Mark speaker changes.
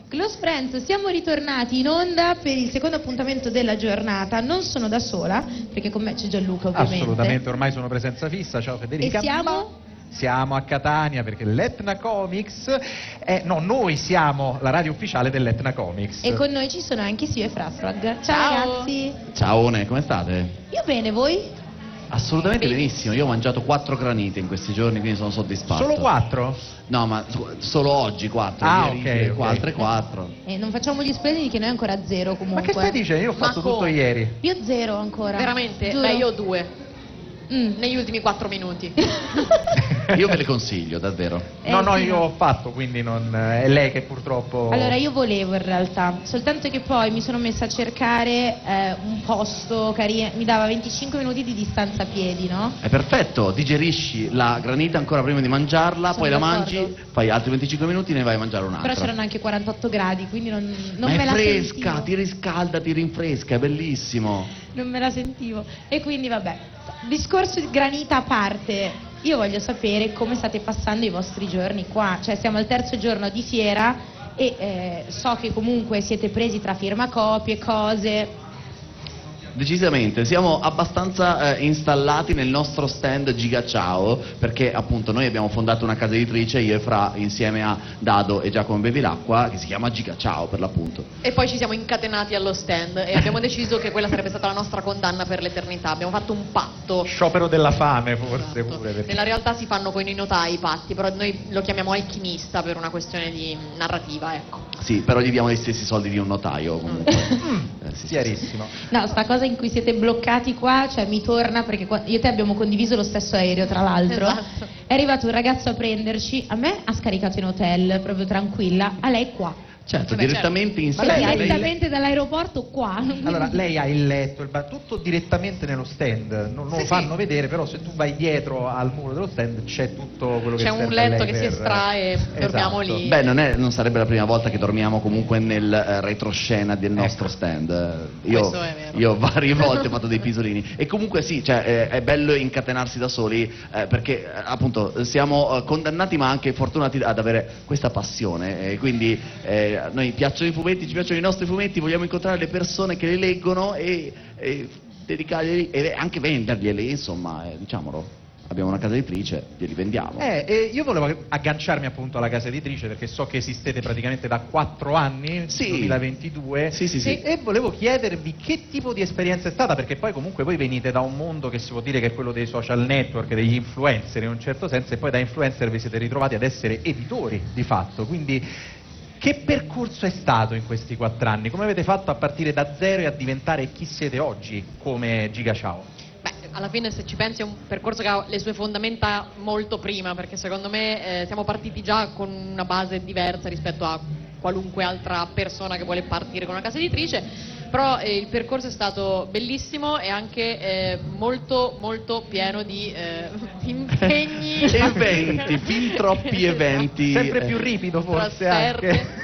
Speaker 1: Close Friends, siamo ritornati in onda per il secondo appuntamento della giornata. Non sono da sola, perché con me c'è Gianluca, ovviamente.
Speaker 2: Assolutamente, ormai sono presenza fissa. Ciao Federica.
Speaker 1: E siamo?
Speaker 2: Siamo a Catania perché l'Etna Comics noi siamo la radio ufficiale dell'Etna Comics.
Speaker 1: E con noi ci sono anche Sio e Frafrag. Ciao ragazzi.
Speaker 3: Ciao, come state?
Speaker 1: Io bene, voi?
Speaker 3: Assolutamente benissimo, io ho mangiato 4 granite in questi giorni, quindi sono soddisfatto.
Speaker 2: Solo 4?
Speaker 3: No, ma solo oggi 4,
Speaker 2: ieri
Speaker 3: altre 4.
Speaker 1: E non facciamo gli splendidi che noi ancora 0 comunque.
Speaker 2: Ma che stai dicendo? Io ho fatto tutto ieri.
Speaker 1: Io 0 ancora.
Speaker 4: Veramente?
Speaker 1: Giuro.
Speaker 4: Beh, io ho 2. Negli ultimi 4 minuti.
Speaker 3: Io ve le consiglio, davvero.
Speaker 2: No,
Speaker 1: sì,
Speaker 2: io ho fatto, quindi non è lei che purtroppo...
Speaker 1: Allora io volevo in realtà, soltanto che poi mi sono messa a cercare un posto carino, mi dava 25 minuti di distanza a piedi, no?
Speaker 3: È perfetto, digerisci la granita ancora prima di mangiarla,
Speaker 1: Sono
Speaker 3: poi la
Speaker 1: d'accordo.
Speaker 3: mangi, fai altri 25 minuti e ne vai a mangiare un'altra.
Speaker 1: Però c'erano anche 48 gradi, quindi non
Speaker 3: Ma
Speaker 1: me
Speaker 3: è
Speaker 1: la
Speaker 3: fresca,
Speaker 1: sentivo.
Speaker 3: ti riscalda, ti rinfresca, è bellissimo.
Speaker 1: Non me la sentivo. E quindi vabbè, discorso di granita a parte, io voglio sapere come state passando i vostri giorni qua. Cioè siamo al terzo giorno di fiera e so che comunque siete presi tra firmacopie, cose.
Speaker 3: Decisamente, siamo abbastanza installati nel nostro stand Giga Ciao, perché appunto noi abbiamo fondato una casa editrice, io e Fra, insieme a Dado e Giacomo Bevilacqua, che si chiama Giga Ciao per l'appunto.
Speaker 4: E poi ci siamo incatenati allo stand e abbiamo deciso che quella sarebbe stata la nostra condanna per l'eternità. Abbiamo fatto un patto.
Speaker 2: Sciopero della fame forse
Speaker 4: Esatto.
Speaker 2: pure. Perché...
Speaker 4: Nella realtà si fanno con i notai i patti, però noi lo chiamiamo alchimista per una questione di narrativa, ecco.
Speaker 3: Sì, però gli diamo gli stessi soldi di un notaio comunque. Sì.
Speaker 2: Chiarissimo.
Speaker 1: No, sta cosa in cui siete bloccati qua, cioè mi torna perché io e te abbiamo condiviso lo stesso aereo, tra l'altro.
Speaker 4: Esatto.
Speaker 1: È arrivato un ragazzo a prenderci, a me ha scaricato in hotel, proprio tranquilla, a lei qua.
Speaker 3: Certo,
Speaker 4: Vabbè,
Speaker 3: direttamente in
Speaker 2: Ma lei-
Speaker 3: sala.
Speaker 1: Direttamente dall'aeroporto qua.
Speaker 2: Allora, lei ha il letto, il tutto direttamente nello stand, non lo fanno vedere, però se tu vai dietro al muro dello stand c'è tutto quello che
Speaker 4: C'è
Speaker 2: serve
Speaker 4: un
Speaker 2: a
Speaker 4: letto
Speaker 2: lei
Speaker 4: che si
Speaker 2: per-
Speaker 4: estrae, dormiamo
Speaker 2: Esatto.
Speaker 4: lì.
Speaker 3: Beh, non sarebbe la prima volta che dormiamo comunque nel retroscena del nostro stand.
Speaker 4: Questo è vero.
Speaker 3: Io varie volte ho fatto dei pisolini. E comunque sì, cioè, è bello incatenarsi da soli perché appunto siamo condannati ma anche fortunati ad avere questa passione. Quindi a noi piacciono i fumetti, ci piacciono i nostri fumetti, vogliamo incontrare le persone che li leggono e dedicarglieli e anche venderglieli, insomma, diciamolo. Abbiamo una casa editrice, glieli vendiamo.
Speaker 2: E io volevo agganciarmi appunto alla casa editrice perché so che esistete praticamente da 4 anni,
Speaker 3: Sì.
Speaker 2: 2022.
Speaker 3: Sì.
Speaker 2: E volevo chiedervi che tipo di esperienza è stata, perché poi comunque voi venite da un mondo che si può dire che è quello dei social network, degli influencer in un certo senso, e poi da influencer vi siete ritrovati ad essere editori di fatto, quindi che percorso è stato in questi 4 anni? Come avete fatto a partire da zero e a diventare chi siete oggi come Giga Ciao?
Speaker 4: Beh, alla fine se ci pensi è un percorso che ha le sue fondamenta molto prima, perché secondo me siamo partiti già con una base diversa rispetto a qualunque altra persona che vuole partire con una casa editrice, però il percorso è stato bellissimo e anche molto molto pieno di impegni,
Speaker 3: Eventi, fin troppi eventi.
Speaker 2: Sempre più ripido forse
Speaker 4: trasferte.
Speaker 2: anche.